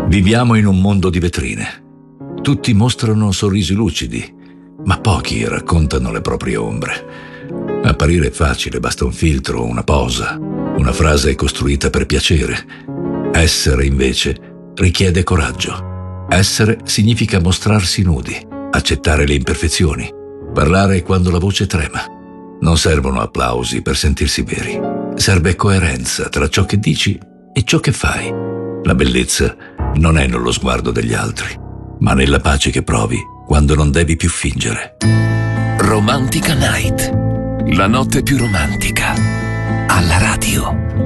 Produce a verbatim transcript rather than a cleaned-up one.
Viviamo in un mondo di vetrine. Tutti mostrano sorrisi lucidi, ma pochi raccontano le proprie ombre. Apparire è facile, basta un filtro, una posa, una frase costruita per piacere. Essere, invece, richiede coraggio. Essere significa mostrarsi nudi, accettare le imperfezioni, parlare quando la voce trema. Non servono applausi per sentirsi veri. Serve coerenza tra ciò che dici e ciò che fai. La bellezza non è nello sguardo degli altri, ma nella pace che provi quando non devi più fingere. Romantica Night, la notte più romantica, alla radio.